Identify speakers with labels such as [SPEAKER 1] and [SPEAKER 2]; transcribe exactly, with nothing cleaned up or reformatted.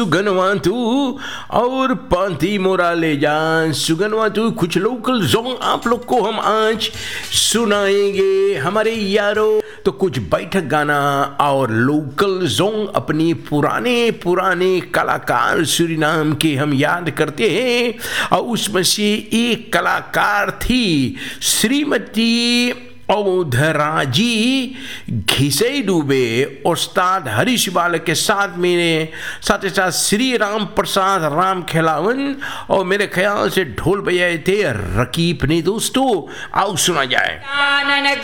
[SPEAKER 1] सुगनवा तू और पांति मोरा ले जा। सुगनवा तू कुछ लोकल सॉन्ग आप लोग को हम आज सुनाएंगे हमारे यारों। तो कुछ बैठक गाना और लोकल सॉन्ग अपनी पुराने पुराने कलाकार सूरीनाम के हम याद करते हैं, और उसमें से एक कलाकार थी श्रीमती औधराजी घिसई डूबे। उस्ताद हरीश बाल के साथ मेरे साथ साथ श्री राम प्रसाद राम खिलावन, और मेरे ख्याल से ढोल बजाए थे रकीब ने। दोस्तों आओ सुना जाए।